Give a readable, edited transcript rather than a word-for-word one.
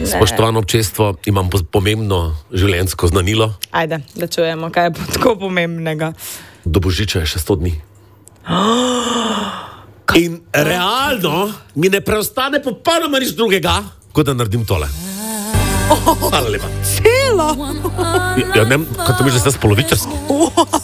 Spoštovano občestvo, imam pomembno življenjsko znanilo. Ajde, da čujemo, kaj je tako pomembnega. Do Božiča je še 100 dni. In realno mi ne preostane popolnoma nič drugega, kot da naredim tole. Hvala lepa. Celo! Ja, ne vem, kaj to misliš, da ste polovičarski?